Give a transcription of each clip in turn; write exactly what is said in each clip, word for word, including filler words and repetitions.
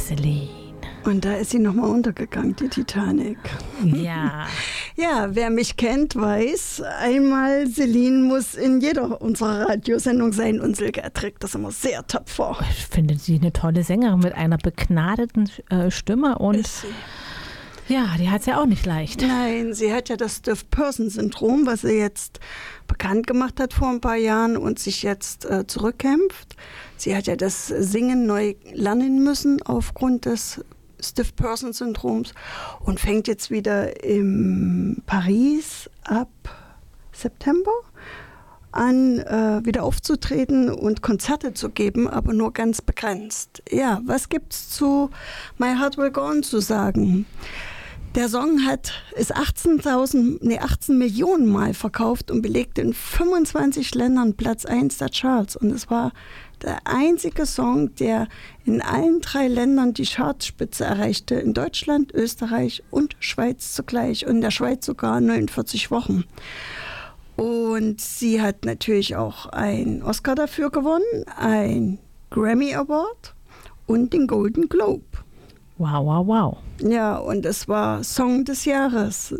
Celine. Und da ist sie nochmal untergegangen, die Titanic. Ja. Ja, wer mich kennt, weiß, einmal Celine muss in jeder unserer Radiosendung sein und Silke erträgt das immer sehr tapfer. Ich finde sie eine tolle Sängerin mit einer begnadeten äh, Stimme und Ist sie. ja, die hat es ja auch nicht leicht. Nein, sie hat ja das Stiff-Person-Syndrom, was sie jetzt bekannt gemacht hat vor ein paar Jahren und sich jetzt äh, zurückkämpft. Sie hat ja das Singen neu lernen müssen aufgrund des Stiff-Person-Syndroms und fängt jetzt wieder in Paris ab September an, äh, wieder aufzutreten und Konzerte zu geben, aber nur ganz begrenzt. Ja, was gibt's zu My Heart Will Go On zu sagen? Der Song hat, ist achtzehntausend, nee, achtzehn Millionen Mal verkauft und belegt in fünfundzwanzig Ländern Platz eins der Charts. Und es war der einzige Song, der in allen drei Ländern die Chartspitze erreichte. In Deutschland, Österreich und Schweiz zugleich. Und in der Schweiz sogar neunundvierzig Wochen. Und sie hat natürlich auch einen Oscar dafür gewonnen, ein Grammy Award und den Golden Globe. Wow, wow, wow. Ja, und es war Song des Jahres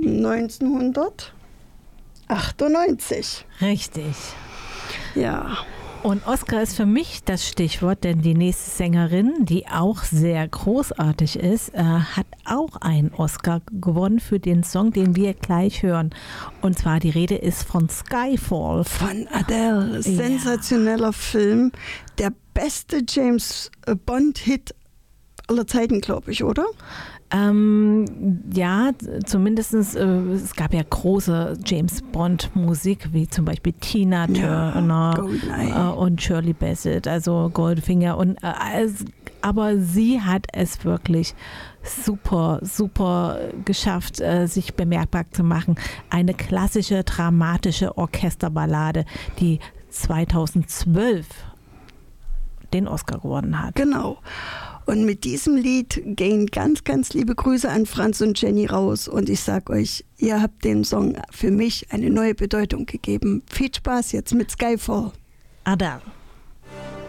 neunzehnhundertachtundneunzig. Richtig. Ja. Und Oscar ist für mich das Stichwort, denn die nächste Sängerin, die auch sehr großartig ist, äh, hat auch einen Oscar gewonnen für den Song, den wir gleich hören. Und zwar die Rede ist von Skyfall. Von Adele. Sensationeller ja. Film. Der beste James Bond-Hit aller Zeiten, glaube ich, oder? Ähm, ja, zumindest äh, es gab ja große James Bond Musik, wie zum Beispiel Tina Turner ja, äh, und Shirley Bassey, also Goldfinger. Und, äh, also, aber sie hat es wirklich super, super geschafft, äh, sich bemerkbar zu machen. Eine klassische, dramatische Orchesterballade, die zweitausendzwölf den Oscar gewonnen hat. Genau. Und mit diesem Lied gehen ganz, ganz liebe Grüße an Franz und Jenny raus. Und ich sag euch, ihr habt dem Song für mich eine neue Bedeutung gegeben. Viel Spaß jetzt mit Skyfall. Adele.